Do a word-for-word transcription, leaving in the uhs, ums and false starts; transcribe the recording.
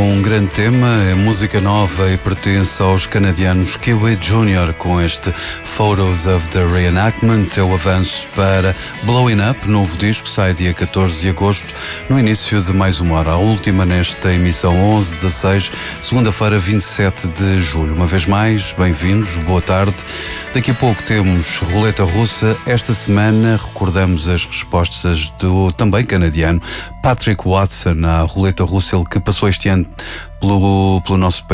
um grande tema, é música nova e pertence aos canadianos Kiwi Junior com este Photos of the Reenactment. É o avanço para Blowing Up, novo disco, sai dia catorze de agosto, no início de mais uma hora, a última nesta emissão onze dezasseis, segunda-feira vinte e sete de julho. Uma vez mais, bem-vindos, boa tarde. Daqui a pouco temos Roleta Russa. Esta semana recordamos as respostas do também canadiano Patrick Watson à Roleta Russa, ele que passou este ano pelo, pelo nosso país.